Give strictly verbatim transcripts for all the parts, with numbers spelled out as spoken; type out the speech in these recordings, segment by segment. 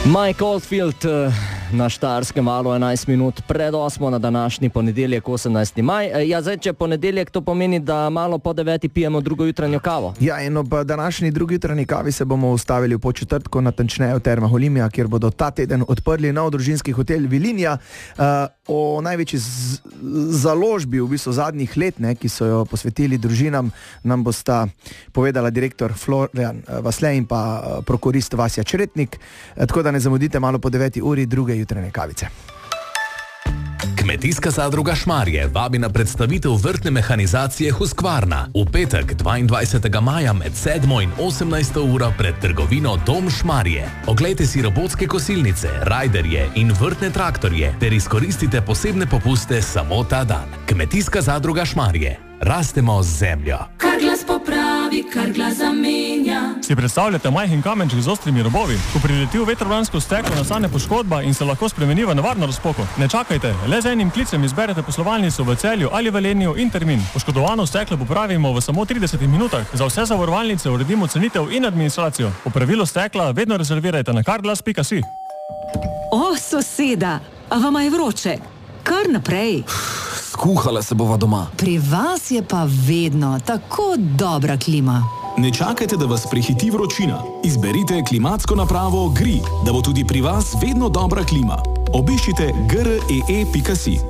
Mike Oldfield na Štajerskem valu enajst minut pred osmo na današnji ponedeljek, osemnajsti maj. Ja, zdaj, če ponedeljek, to pomeni, da malo po deveti pijemo drugo jutranjo kavo. Ja, in ob današnji drugi jutranji kavi se bomo ustavili v Podčetrtku, natančneje v Termah Olimia, kjer bodo ta teden odprli nov družinski hotel Vilinja. Uh, o največji z- založbi v bistvu zadnjih let, ne, ki so jo posvetili družinam, nam bosta povedala direktor Florian Vasle in pa uh, prokurist Vasja Čretnik. Uh, tako da ne zamudite malo po deveti uri druge jutranje kavice. Kmetijska zadruga Šmarje vabi na predstavitev vrtne mehanizacije Husqvarna v petek dvaindvajsetega maja med sedmo in osemnajsto uro pred trgovino Dom Šmarje. Oglejte si robotske kosilnice, rajderje in vrtne traktorje ter izkoristite posebne popuste samo ta dan. Kmetijska zadruga Šmarje. Rastemo z zemljo. Kar glas popravi, kar glas zamenja. Si predstavljate majhen kamenček z ostrimi robovi? Ko prileti v vetrobransko steklo, nastane poškodba in se lahko spremeni v nevarno razpoko. Ne čakajte, le z enim klicem izberete poslovalnico v Celju ali Velenju in termin. Poškodovano steklo popravimo v samo tridesetih minutah. Za vse zavarovalnice uredimo cenitev in administracijo. Popravilo stekla vedno rezervirajte na carglass pika si. O, soseda, a vama je vroče? Kar naprej. Kuhala se bova doma. Pri vas je pa vedno tako dobra klima. Ne čakajte, da vas prehiti vročina. Izberite klimatsko napravo G R I, da bo tudi pri vas vedno dobra klima. Obiščite g r e e pika si.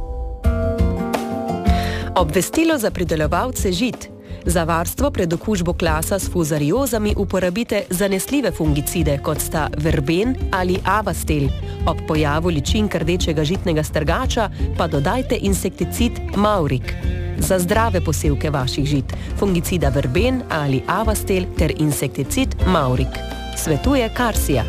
Obvestilo za pridelovalce žit. Za varstvo pred okužbo klasa s fuzariozami uporabite zanesljive fungicide, kot sta verben ali avastel. Ob pojavu ličink rdečega žitnega strgača pa dodajte insekticid Maurik. Za zdrave posevke vaših žit fungicida verben ali avastel ter insekticid Maurik. Svetuje Karsija.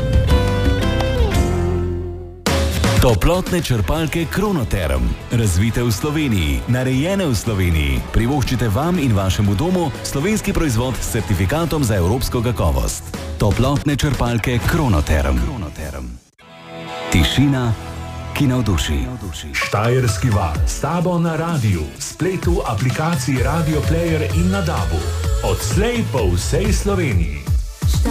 Toplotne črpalke Kronoterm. Razvite v Sloveniji, narejene v Sloveniji. Privoščite vam in vašemu domu slovenski proizvod s certifikatom za evropsko kakovost. Toplotne črpalke Kronoterm. Kronoterm. Tišina, ki navduši. Štajerski val s tabo na radiju, spletu, aplikaciji Radio Player in na dabu. Odslej po vsej Sloveniji.